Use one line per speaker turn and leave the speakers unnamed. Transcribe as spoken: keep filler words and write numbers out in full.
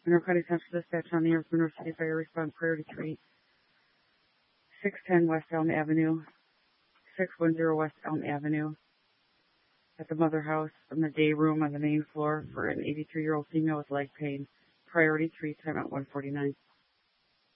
Monroe County Central Dispatch on the air, Monroe City Fire Response Priority three, six ten West Elm Avenue, six one zero West Elm Avenue, at the mother house in the day room on the main floor for an eighty-three-year-old female with leg pain. Priority three, time at one forty-nine.